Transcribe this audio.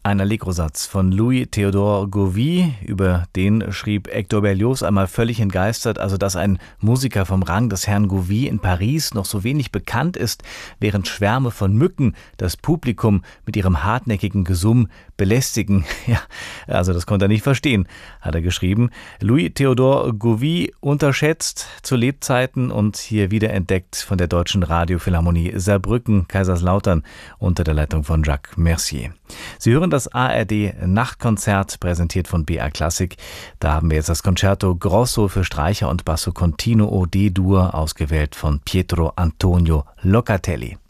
Ein Allegro-Satz von Louis-Théodore Gauvie, über den schrieb Hector Berlioz einmal völlig entgeistert, also dass ein Musiker vom Rang des Herrn Gauvie in Paris noch so wenig bekannt ist, während Schwärme von Mücken das Publikum mit ihrem hartnäckigen Gesumm belästigen. Ja, also das konnte er nicht verstehen, hat er geschrieben. Louis-Théodore Gauvie unterschätzt zu Lebzeiten und hier wiederentdeckt von der Deutschen Radiophilharmonie Saarbrücken, Kaiserslautern unter der Leitung von Jacques Mercier. Sie hören das ARD-Nachtkonzert, präsentiert von BR Klassik. Da haben wir jetzt das Concerto Grosso für Streicher und Basso Continuo D-Dur, ausgewählt von Pietro Antonio Locatelli.